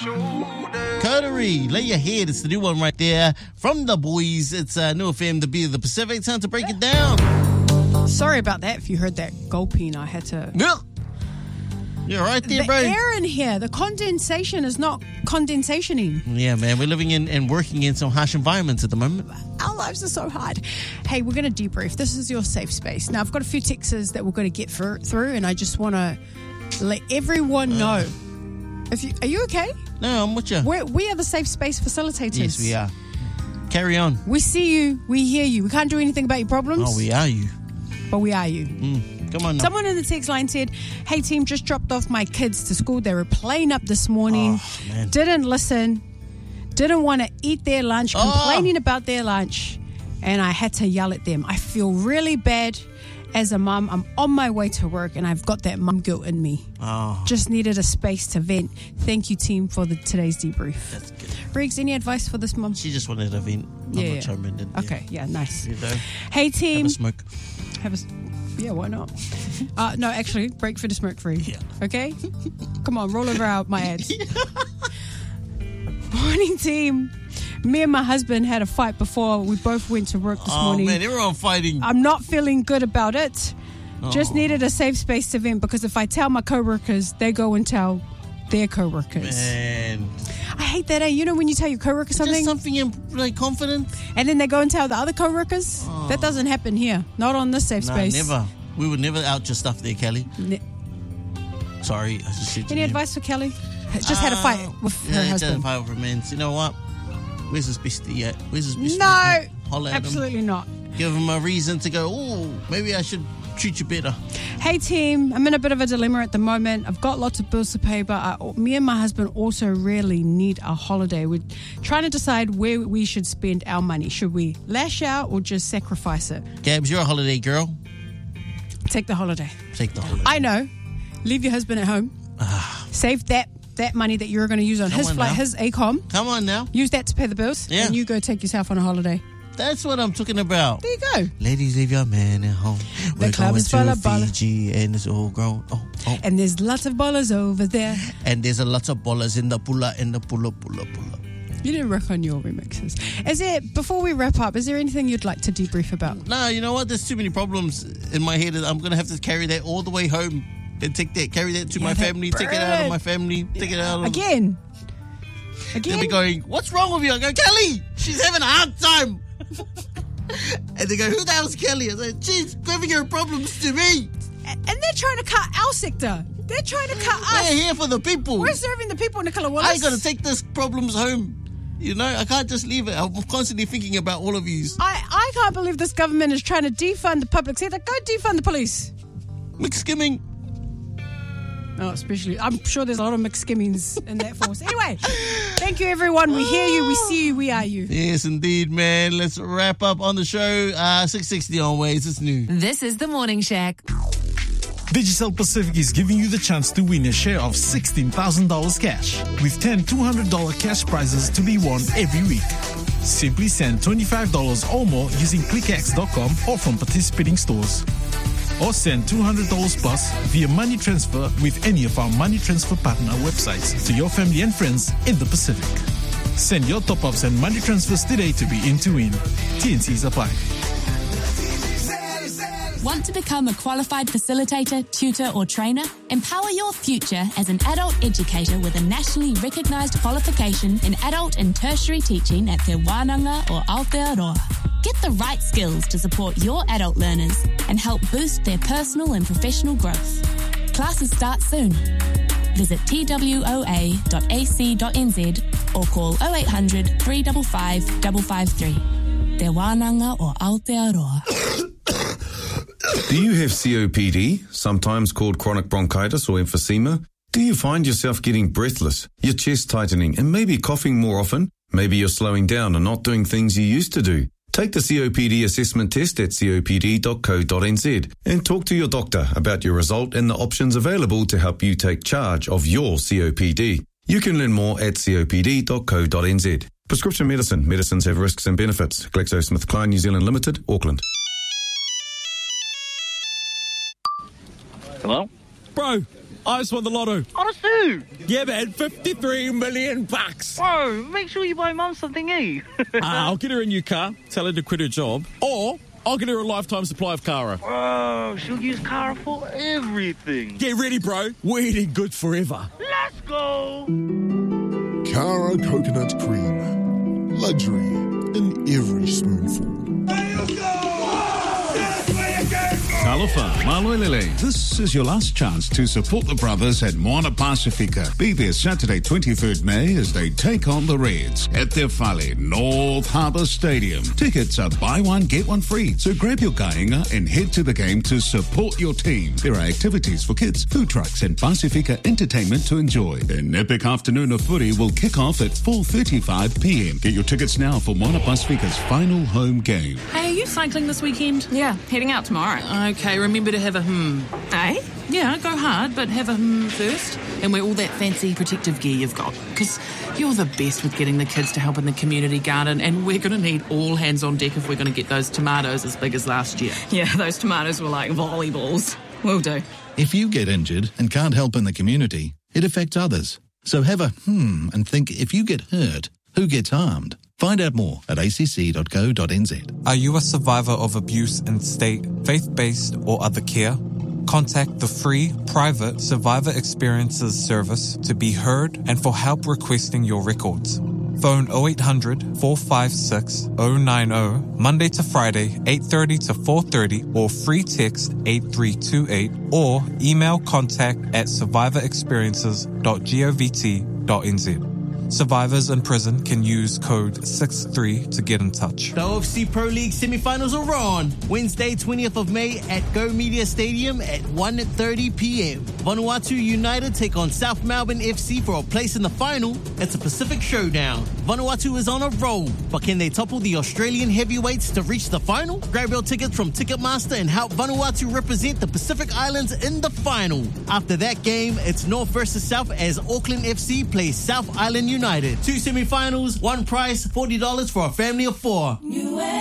Coterie, lay your head. It's the new one right there from the boys. It's New FM, the beat of the Pacific. Time to break it down. Sorry about that. If you heard that gulping, I had to. You're right there, bro. The air in here, the condensation is not condensationing. Yeah, man. We're living in and working in some harsh environments at the moment. Our lives are so hard. Hey, we're going to debrief. This is your safe space. Now, I've got a few texts that we're going to get through, and I just want to let everyone know. Are you okay? No, I'm with you. We are the safe space facilitators. Yes, we are. Carry on. We see you. We hear you. We can't do anything about your problems. Oh, we are you. But we are you. Come on now. Someone in the text line said, hey team, just dropped off my kids to school. They were playing up this morning. Oh, man. Didn't listen. Didn't want to eat their lunch. Complaining about their lunch. And I had to yell at them. I feel really bad as a mum. I'm on my way to work and I've got that mum guilt in me. Just needed a space to vent. Thank you team for today's debrief. That's good. Riggs, any advice for this mum? She just wanted a vent. I'm not chiming in. Okay, yeah, nice. You know, hey team. have a smoke. Yeah, why not? No, actually, break for the smoke free. Yeah. Okay? Come on, roll over my ads. Morning, team. Me and my husband had a fight before we both went to work this morning. Oh, man, everyone fighting. I'm not feeling good about it. Just needed a safe space to vent because if I tell my co-workers, they go and tell their co-workers. Man. I hate that, You know when you tell your co-worker something? Just something like confident. And then they go and tell the other co-workers? That doesn't happen here. Not on this safe space. Never. We would never out your stuff there, Kelly. Sorry, I just said Any advice for Kelly? Just had a fight with her husband. Had a fight with her man. You know what? Where's his bestie at? Where's his bestie? No, Holler at absolutely him. not. Give him a reason to go, maybe I should treat you better. Hey team, I'm in a bit of a dilemma at the moment. I've got lots of bills to pay, but me and my husband also really need a holiday. We're trying to decide where we should spend our money. Should we lash out or just sacrifice it? Gabs, you're a holiday girl. Take the holiday. Take the holiday. I know. Leave your husband at home. Save that money that you're going to use on his flight, his ACOM. Come on now. Use that to pay the bills. Yeah. And you go take yourself on a holiday. That's what I'm talking about. There you go. Ladies, leave your man at home. The club is full of ballers. Fiji and it's all grown. And there's lots of ballers over there. And there's a lot of ballers in the pulla. You didn't work on your remixes. Before we wrap up, is there anything you'd like to debrief about? No, you know what? There's too many problems in my head. I'm going to have to carry that all the way home and carry that to my family, take it out of my family, take it out of... Again? They'll be going, what's wrong with you? I go, Kelly, she's having a hard time. And they go, who the hell's Kelly? I say, she's giving her problems to me. And they're trying to cut our sector. They're trying to cut us. We're here for the people. We're serving the people, Nicola Wallace. I got to take this problems home. You know, I can't just leave it. I'm constantly thinking about all of you. I can't believe this government is trying to defund the public sector. Go defund the police. Mixed skimming. Oh, especially. I'm sure there's a lot of mixed skimmings in that force. Anyway, thank you, everyone. We hear you, we see you, we are you. Yes, indeed, man. Let's wrap up on the show. 660 onwards. It's new. This is the Morning Shack. Digicel Pacific is giving you the chance to win a share of $16,000 cash with 10 $200 cash prizes to be won every week. Simply send $25 or more using clickx.com or from participating stores. Or send $200 plus via money transfer with any of our money transfer partner websites to your family and friends in the Pacific. Send your top-ups and money transfers today to be in to win. TNCs apply. Want to become a qualified facilitator, tutor or trainer? Empower your future as an adult educator with a nationally recognised qualification in adult and tertiary teaching at Te Wānanga or Aotearoa. Get the right skills to support your adult learners and help boost their personal and professional growth. Classes start soon. Visit twoa.ac.nz or call 0800 355 553. Te Wānanga or Aotearoa. Do you have COPD, sometimes called chronic bronchitis or emphysema? Do you find yourself getting breathless, your chest tightening, and maybe coughing more often? Maybe you're slowing down and not doing things you used to do. Take the COPD assessment test at copd.co.nz and talk to your doctor about your result and the options available to help you take charge of your COPD. You can learn more at copd.co.nz. Prescription medicine. Medicines have risks and benefits. GlaxoSmithKline New Zealand Limited, Auckland. Hello? Bro, I just won the lotto. Honestly? Yeah, man, 53 million bucks. Bro, make sure you buy Mum something, eh? I'll get her a new car, tell her to quit her job, or I'll get her a lifetime supply of Cara. Bro, she'll use Cara for everything. Get ready, bro. We're eating good forever. Let's go. Cara coconut cream. Luxury in every spoonful. Talofa, Maloelele. This is your last chance to support the brothers at Moana Pacifica. Be there Saturday, 23rd May, as they take on the Reds at their Whale, North Harbour Stadium. Tickets are buy one, get one free. So grab your kāinga and head to the game to support your team. There are activities for kids, food trucks and Pacifica entertainment to enjoy. An epic afternoon of footy will kick off at 4:35 p.m. Get your tickets now for Moana Pacifica's final home game. Hey, are you cycling this weekend? Yeah, heading out tomorrow. Okay, remember to have a Eh? Yeah, go hard, but have a first. And wear all that fancy protective gear you've got. Because you're the best with getting the kids to help in the community garden, and we're going to need all hands on deck if we're going to get those tomatoes as big as last year. Yeah, those tomatoes were like volleyballs. Will do. If you get injured and can't help in the community, it affects others. So have a and think, if you get hurt, who gets harmed? Find out more at acc.co.nz. Are you a survivor of abuse in state, faith-based or other care? Contact the free, private Survivor Experiences service to be heard and for help requesting your records. Phone 0800 456 090, Monday to Friday, 8:30 to 4:30, or free text 8328, or email contact@survivorexperiences.govt.nz. Survivors in prison can use code 63 to get in touch. The OFC Pro League semi-finals are on. Wednesday, 20th of May at Go Media Stadium at 1:30 p.m. Vanuatu United take on South Melbourne FC for a place in the final. It's a Pacific showdown. Vanuatu is on a roll, but can they topple the Australian heavyweights to reach the final? Grab your tickets from Ticketmaster and help Vanuatu represent the Pacific Islands in the final. After that game, it's North versus South as Auckland FC plays South Island United. 2 semi-finals, one price, $40 for a family of 4.